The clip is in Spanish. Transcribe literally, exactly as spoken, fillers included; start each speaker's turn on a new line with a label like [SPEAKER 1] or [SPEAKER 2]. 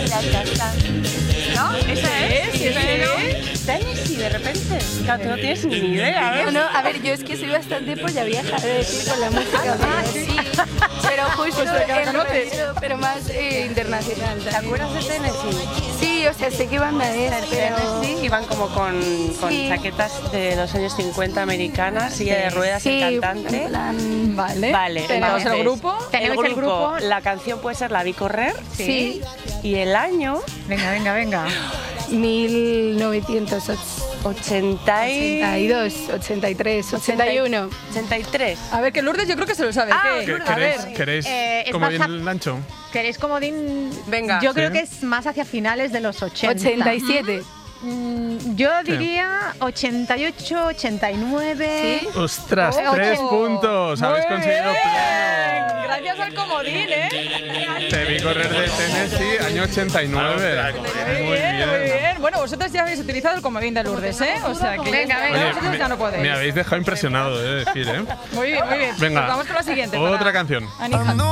[SPEAKER 1] ¿No? ¿Esa es?
[SPEAKER 2] Sí, sí,
[SPEAKER 1] sí. Tennessee, de repente. Claro, tú no tienes ni idea, ¿eh?
[SPEAKER 3] No, no, a ver, yo es que soy bastante polla vieja de decir con la música.
[SPEAKER 2] Ah,
[SPEAKER 3] pero sí. Pero justo
[SPEAKER 2] Pues te la
[SPEAKER 3] el
[SPEAKER 2] conoces.
[SPEAKER 3] rollo, pero más eh, internacional.
[SPEAKER 1] ¿Te acuerdas de Tennessee?
[SPEAKER 3] Sí, o sea, sé qué banda es, pero...
[SPEAKER 1] Tennessee iban como con, con
[SPEAKER 3] Sí.
[SPEAKER 1] chaquetas de los años cincuenta americanas, silla de ruedas,
[SPEAKER 3] Sí,
[SPEAKER 1] el cantante.
[SPEAKER 3] en plan...
[SPEAKER 2] Vale.
[SPEAKER 1] Vale,
[SPEAKER 2] Tenemos
[SPEAKER 1] entonces,
[SPEAKER 2] el grupo.
[SPEAKER 1] El
[SPEAKER 4] Tenemos
[SPEAKER 1] grupo,
[SPEAKER 4] el grupo.
[SPEAKER 1] la canción puede ser La vi correr.
[SPEAKER 3] Sí,
[SPEAKER 1] Y el año
[SPEAKER 4] Venga, venga, venga.
[SPEAKER 3] mil novecientos
[SPEAKER 1] ochenta
[SPEAKER 3] ochenta y dos, ochenta y tres, ochenta y uno.
[SPEAKER 1] ochenta y tres.
[SPEAKER 2] A ver, que Lourdes yo creo que se lo sabe.
[SPEAKER 1] Ah,
[SPEAKER 2] ¿Qué?
[SPEAKER 5] ¿Qué-
[SPEAKER 2] A
[SPEAKER 5] ¿Queréis,
[SPEAKER 2] ver.
[SPEAKER 5] queréis
[SPEAKER 4] Eh, es
[SPEAKER 5] como
[SPEAKER 4] más
[SPEAKER 5] bien
[SPEAKER 4] ap-
[SPEAKER 5] Lancho?
[SPEAKER 4] ¿Queréis comodín?
[SPEAKER 1] Venga.
[SPEAKER 4] Yo creo
[SPEAKER 5] Sí.
[SPEAKER 4] que es más hacia finales de los ochenta.
[SPEAKER 3] ochenta y siete.
[SPEAKER 4] Mm, yo diría ochenta y ocho, ochenta y nueve.
[SPEAKER 3] ¿Sí?
[SPEAKER 5] ¡Ostras!
[SPEAKER 4] Oh.
[SPEAKER 5] ¡Tres puntos! Habéis
[SPEAKER 2] Muy
[SPEAKER 5] conseguido
[SPEAKER 2] bien.
[SPEAKER 5] pleno.
[SPEAKER 2] Gracias al comodín, ¿eh?
[SPEAKER 5] Te vi correr de Tennessee, año ochenta y nueve.
[SPEAKER 2] Muy bien, muy bien. Bueno, vosotros ya habéis utilizado el comodín de Lourdes, ¿eh? O sea que...
[SPEAKER 4] Venga, venga.
[SPEAKER 5] Oye,
[SPEAKER 2] Vosotros
[SPEAKER 5] me,
[SPEAKER 2] ya no podéis.
[SPEAKER 5] me habéis dejado impresionado, he de decir, ¿eh?
[SPEAKER 2] Muy bien, muy bien.
[SPEAKER 5] Venga,
[SPEAKER 2] Pues vamos con la siguiente.
[SPEAKER 5] otra
[SPEAKER 2] para
[SPEAKER 5] canción.
[SPEAKER 2] Anija.